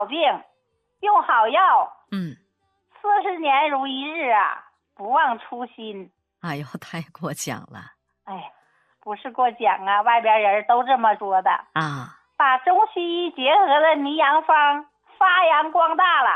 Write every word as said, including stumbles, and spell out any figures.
病，用好药， 嗯， 四十年如一日啊，不忘初心。 哎呦，太过奖了哎，不是过奖啊，外边人都这么说的。 啊！ 把中西医结合的泥洋方发扬光大了。